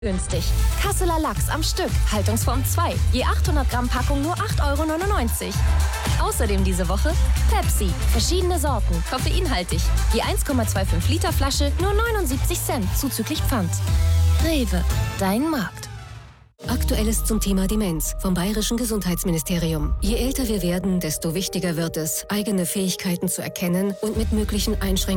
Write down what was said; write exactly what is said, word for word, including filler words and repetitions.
Günstig. Kasseler Lachs am Stück, Haltungsform zwei. Je achthundert Gramm Packung nur acht Euro neunundneunzig. Außerdem diese Woche Pepsi. Verschiedene Sorten, koffeinhaltig. Je eins Komma fünfundzwanzig Liter Flasche nur neunundsiebzig Cent, zuzüglich Pfand. Rewe, dein Markt. Aktuelles zum Thema Demenz vom Bayerischen Gesundheitsministerium. Je älter wir werden, desto wichtiger wird es, eigene Fähigkeiten zu erkennen und mit möglichen Einschränkungen